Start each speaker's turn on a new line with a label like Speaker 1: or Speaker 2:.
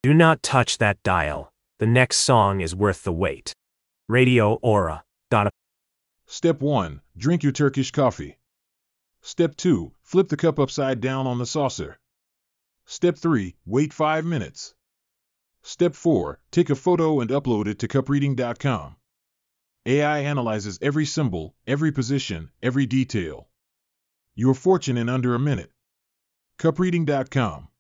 Speaker 1: Do not touch that dial. The next song is worth the wait. Radio Aura.
Speaker 2: Step 1. Drink your Turkish coffee. Step 2. Flip the cup upside down on the saucer. Step 3. Wait 5 minutes. Step 4. Take a photo and upload it to cupreading.com. AI analyzes every symbol, every position, every detail. Your fortune in under a minute. cupreading.com